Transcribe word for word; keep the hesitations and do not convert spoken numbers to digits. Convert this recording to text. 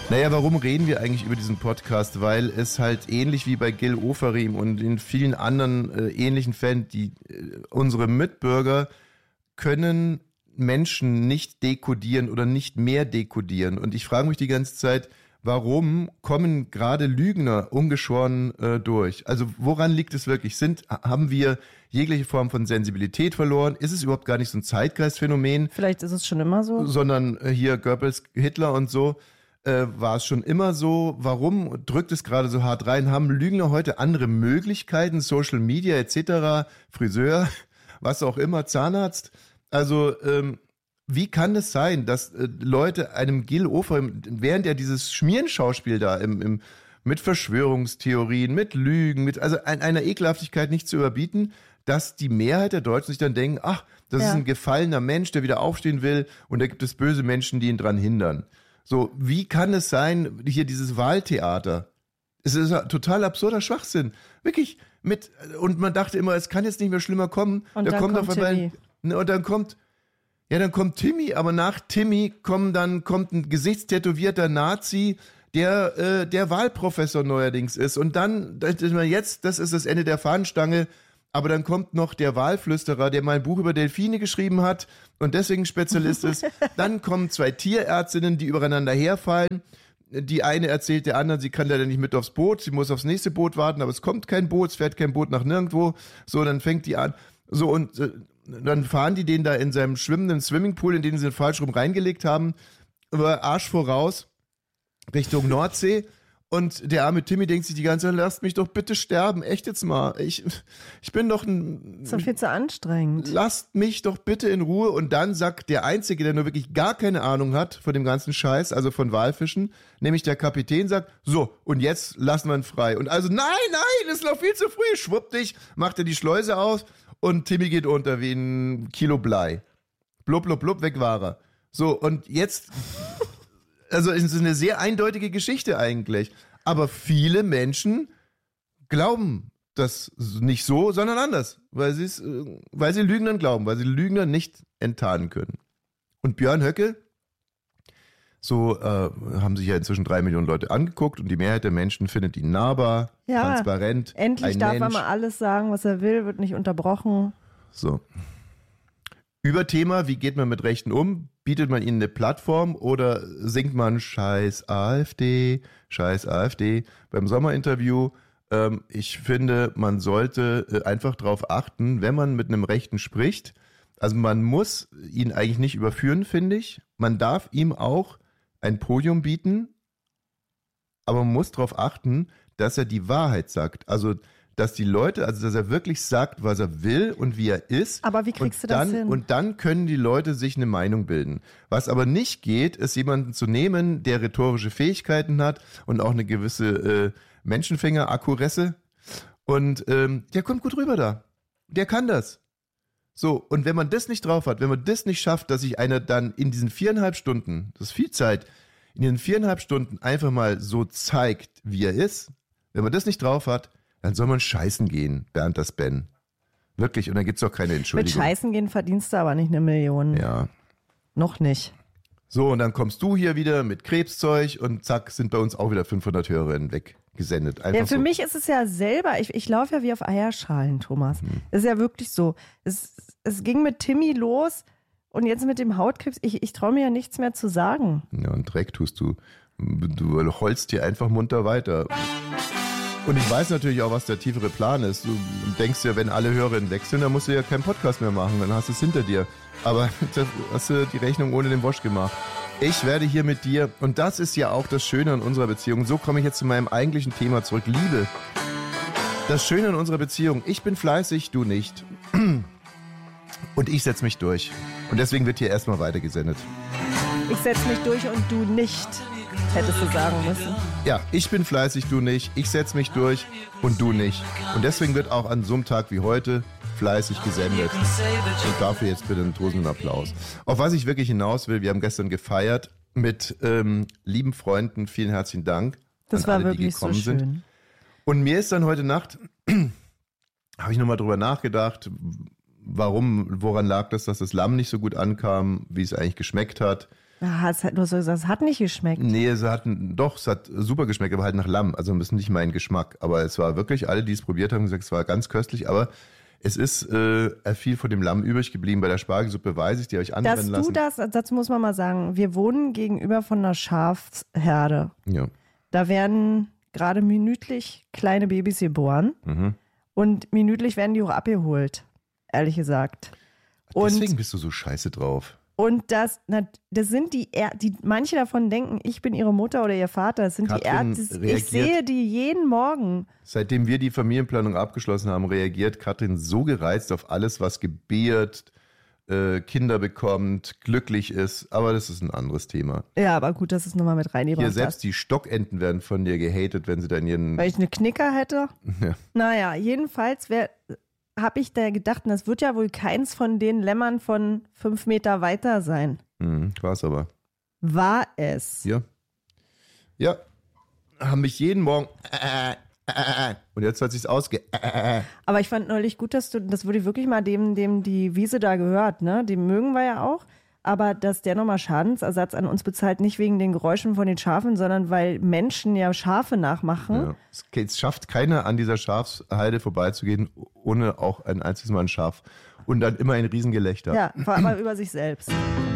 Naja, warum reden wir eigentlich über diesen Podcast? Weil es halt ähnlich wie bei Gil Ofarim und in vielen anderen äh, ähnlichen Fällen, die äh, unsere Mitbürger können Menschen nicht dekodieren oder nicht mehr dekodieren. Und ich frage mich die ganze Zeit, warum kommen gerade Lügner ungeschoren äh, durch? Also woran liegt es wirklich? Sind, haben wir jegliche Form von Sensibilität verloren? Ist es überhaupt gar nicht so ein Zeitgeistphänomen? Vielleicht ist es schon immer so. Sondern äh, hier Goebbels, Hitler und so. Äh, war es schon immer so? Warum drückt es gerade so hart rein? Haben Lügner heute andere Möglichkeiten? Social Media et cetera, Friseur, was auch immer, Zahnarzt? Also ähm, wie kann es sein, dass äh, Leute einem Gil Ofarim, während er dieses Schmierenschauspiel da im, im, mit Verschwörungstheorien, mit Lügen, mit also ein, einer Ekelhaftigkeit nicht zu überbieten, dass die Mehrheit der Deutschen sich dann denken, ach, das ja. ist ein gefallener Mensch, der wieder aufstehen will und da gibt es böse Menschen, die ihn dran hindern. So, wie kann es sein, hier dieses Wahltheater? Es ist ein total absurder Schwachsinn. Wirklich, mit, und man dachte immer, es kann jetzt nicht mehr schlimmer kommen. Und da dann kommt, kommt auf einmal, ne, und dann kommt, ja, dann kommt Timmy, aber nach Timmy kommen dann, kommt ein gesichtstätowierter Nazi, der, äh, der Wahlprofessor neuerdings ist. Und dann, das ist man jetzt, das ist das Ende der Fahnenstange. Aber dann kommt noch der Wahlflüsterer, der mal ein Buch über Delfine geschrieben hat und deswegen Spezialist ist. Dann kommen zwei Tierärztinnen, die übereinander herfallen. Die eine erzählt der anderen, sie kann leider nicht mit aufs Boot, sie muss aufs nächste Boot warten, aber es kommt kein Boot, es fährt kein Boot nach nirgendwo. So, dann fängt die an. So, und äh, dann fahren die den da in seinem schwimmenden Swimmingpool, in den sie den falsch rum reingelegt haben, über Arsch voraus, Richtung Nordsee. Und der arme Timmy denkt sich die ganze Zeit, lasst mich doch bitte sterben, echt jetzt mal. Ich, ich bin doch ein... So viel zu anstrengend. Lasst mich doch bitte in Ruhe. Und dann sagt der Einzige, der nur wirklich gar keine Ahnung hat von dem ganzen Scheiß, also von Walfischen, nämlich der Kapitän, sagt, so, und jetzt lassen wir ihn frei. Und also, nein, nein, das ist noch viel zu früh. Schwupp dich, macht er die Schleuse aus und Timmy geht unter wie ein Kilo Blei. Blub, blub, blub, weg war er. So, und jetzt... Also es ist eine sehr eindeutige Geschichte eigentlich. Aber viele Menschen glauben das nicht so, sondern anders. Weil, sie's, weil sie Lügnern glauben, weil sie Lügner nicht enttarnen können. Und Björn Höcke, so äh, haben sich ja inzwischen drei Millionen Leute angeguckt und die Mehrheit der Menschen findet ihn nahbar, ja, transparent. Endlich ein darf Mensch. er mal alles sagen, was er will, wird nicht unterbrochen. So. Überthema, wie geht man mit Rechten um? Bietet man ihnen eine Plattform oder singt man Scheiß AfD, Scheiß AfD? Beim Sommerinterview, ähm, ich finde, man sollte äh, einfach darauf achten, wenn man mit einem Rechten spricht, also man muss ihn eigentlich nicht überführen, finde ich. Man darf ihm auch ein Podium bieten, aber man muss darauf achten, dass er die Wahrheit sagt. Also dass die Leute, also dass er wirklich sagt, was er will und wie er ist. Aber wie kriegst und du dann, das hin? Und dann können die Leute sich eine Meinung bilden. Was aber nicht geht, ist jemanden zu nehmen, der rhetorische Fähigkeiten hat und auch eine gewisse äh, Menschenfinger-Akkuresse. Und ähm, der kommt gut rüber da. Der kann das. So, und wenn man das nicht drauf hat, wenn man das nicht schafft, dass sich einer dann in diesen viereinhalb Stunden, das ist viel Zeit, in diesen viereinhalb Stunden einfach mal so zeigt, wie er ist, wenn man das nicht drauf hat, dann soll man scheißen gehen, Bernd das Ben. Wirklich, und dann gibt's auch keine Entschuldigung. Mit scheißen gehen verdienst du aber nicht eine Million. Ja. Noch nicht. So, und dann kommst du hier wieder mit Krebszeug und zack, sind bei uns auch wieder fünfhundert Hörerinnen weggesendet. Einfach ja, für so. mich ist es ja selber, ich, ich laufe ja wie auf Eierschalen, Thomas. Hm. Es ist ja wirklich so. Es, es ging mit Timmy los und jetzt mit dem Hautkrebs. Ich, ich traue mir ja nichts mehr zu sagen. Ja, und Dreck tust du. Du holst hier einfach munter weiter. Und ich weiß natürlich auch, was der tiefere Plan ist. Du denkst ja, wenn alle Hörerinnen wechseln, dann musst du ja keinen Podcast mehr machen, dann hast du es hinter dir. Aber da hast du die Rechnung ohne den Wosch gemacht. Ich werde hier mit dir, und das ist ja auch das Schöne an unserer Beziehung, so komme ich jetzt zu meinem eigentlichen Thema zurück, Liebe. Das Schöne an unserer Beziehung, ich bin fleißig, du nicht. Und ich setze mich durch. Und deswegen wird hier erstmal weitergesendet. Ich setze mich durch und du nicht. Hättest du sagen müssen. Ja, ich bin fleißig, du nicht. Ich setze mich durch und du nicht. Und deswegen wird auch an so einem Tag wie heute fleißig gesendet. Und dafür jetzt bitte einen tosenden Applaus. Auf was ich wirklich hinaus will, wir haben gestern gefeiert mit ähm, lieben Freunden. Vielen herzlichen Dank. Das an war alle, wirklich die gekommen so schön. Sind. Und mir ist dann heute Nacht, habe ich nochmal drüber nachgedacht, warum, woran lag das, dass das Lamm nicht so gut ankam, wie es eigentlich geschmeckt hat. Ah, es hat, du hast gesagt, es hat nicht geschmeckt. Nee, es hat, doch, es hat super geschmeckt, aber halt nach Lamm. Also ein bisschen nicht mein Geschmack. Aber es war wirklich, alle, die es probiert haben, gesagt, es war ganz köstlich. Aber es ist äh, viel von dem Lamm übrig geblieben. Bei der Spargelsuppe weiß ich, die habe ich Dass anbrennen lassen. du das, dazu muss man mal sagen, wir wohnen gegenüber von einer Schafsherde. Ja. Da werden gerade minütlich kleine Babys geboren. Mhm. Und minütlich werden die auch abgeholt, ehrlich gesagt. Und Deswegen bist du so scheiße drauf. Und das, na, das sind die, er die, manche davon denken, ich bin ihre Mutter oder ihr Vater. Das sind Katrin die Ärzte. reagiert- Ich sehe die jeden Morgen. Seitdem wir die Familienplanung abgeschlossen haben, reagiert Katrin so gereizt auf alles, was gebiert, äh, Kinder bekommt, glücklich ist. Aber das ist ein anderes Thema. Ja, aber gut, dass es nochmal mit reingebracht Hier hast. selbst die Stockenten werden von dir gehatet, wenn sie dann ihren... Weil ich eine Knicker hätte. Ja. Naja, jedenfalls habe ich da gedacht, und das wird ja wohl keins von den Lämmern von fünf Meter weiter sein. Mhm, war's aber. War es. Ja. Ja. Haben mich jeden Morgen... Äh, äh, äh, und jetzt hat sich's ausge... Äh, äh. Aber ich fand neulich gut, dass du, das würde ich wirklich mal dem, dem die Wiese da gehört, ne? Dem mögen wir ja auch. Aber dass der nochmal Schadensersatz an uns bezahlt, nicht wegen den Geräuschen von den Schafen, sondern weil Menschen ja Schafe nachmachen. Ja. Es, es schafft keiner, an dieser Schafsheide vorbeizugehen, ohne auch ein einziges Mal ein Schaf. Und dann immer ein Riesengelächter. Ja, vor allem über sich selbst.